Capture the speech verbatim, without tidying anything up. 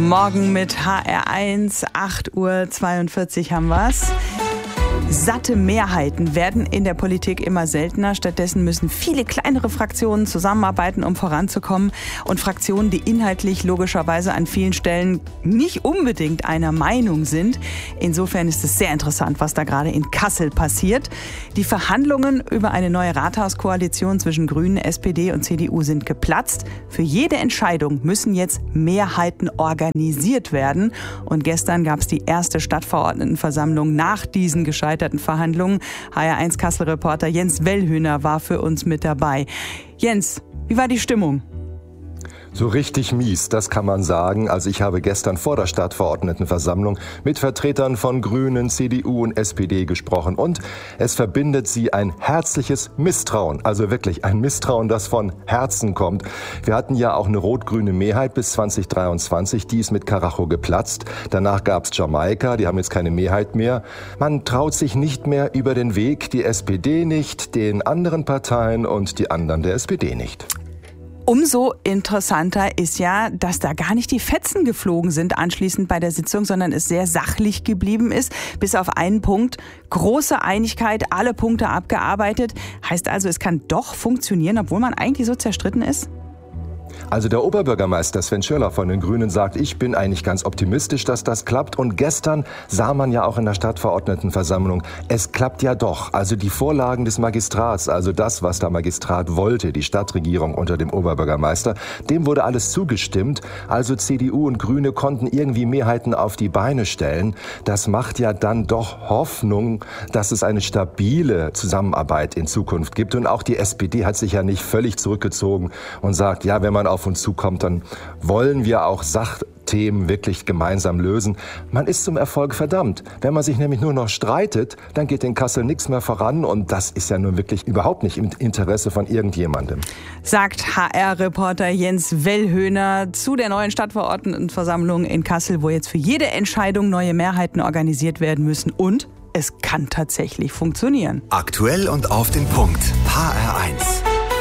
Morgen mit H R eins, acht Uhr zweiundvierzig haben wir's. Satte Mehrheiten werden in der Politik immer seltener. Stattdessen müssen viele kleinere Fraktionen zusammenarbeiten, um voranzukommen. Und Fraktionen, die inhaltlich logischerweise an vielen Stellen nicht unbedingt einer Meinung sind. Insofern ist es sehr interessant, was da gerade in Kassel passiert. Die Verhandlungen über eine neue Rathauskoalition zwischen Grünen, S P D und C D U sind geplatzt. Für jede Entscheidung müssen jetzt Mehrheiten organisiert werden. Und gestern gab es die erste Stadtverordnetenversammlung nach diesen gescheiterten Verhandlungen. H R eins Kassel-Reporter Jens Wellhöhner war für uns mit dabei. Jens, wie war die Stimmung? So richtig mies, das kann man sagen. Also ich habe gestern vor der Stadtverordnetenversammlung mit Vertretern von Grünen, C D U und S P D gesprochen. Und es verbindet sie ein herzliches Misstrauen. Also wirklich ein Misstrauen, das von Herzen kommt. Wir hatten ja auch eine rot-grüne Mehrheit bis zwanzig dreiundzwanzig. Die ist mit Karacho geplatzt. Danach gab's Jamaika, die haben jetzt keine Mehrheit mehr. Man traut sich nicht mehr über den Weg. Die S P D nicht, den anderen Parteien und die anderen der S P D nicht. Umso interessanter ist ja, dass da gar nicht die Fetzen geflogen sind anschließend bei der Sitzung, sondern es sehr sachlich geblieben ist. Bis auf einen Punkt. Große Einigkeit, alle Punkte abgearbeitet. Heißt also, es kann doch funktionieren, obwohl man eigentlich so zerstritten ist? Also der Oberbürgermeister Sven Schirler von den Grünen sagt, ich bin eigentlich ganz optimistisch, dass das klappt. Und gestern sah man ja auch in der Stadtverordnetenversammlung, es klappt ja doch. Also die Vorlagen des Magistrats, also das, was der Magistrat wollte, die Stadtregierung unter dem Oberbürgermeister, dem wurde alles zugestimmt. Also C D U und Grüne konnten irgendwie Mehrheiten auf die Beine stellen. Das macht ja dann doch Hoffnung, dass es eine stabile Zusammenarbeit in Zukunft gibt. Und auch die S P D hat sich ja nicht völlig zurückgezogen und sagt, ja, wenn man auf uns zukommt, dann wollen wir auch Sachthemen wirklich gemeinsam lösen. Man ist zum Erfolg verdammt. Wenn man sich nämlich nur noch streitet, dann geht in Kassel nichts mehr voran und das ist ja nun wirklich überhaupt nicht im Interesse von irgendjemandem. Sagt H R-Reporter Jens Wellhöhner zu der neuen Stadtverordnetenversammlung in Kassel, wo jetzt für jede Entscheidung neue Mehrheiten organisiert werden müssen und es kann tatsächlich funktionieren. Aktuell und auf den Punkt. H R eins.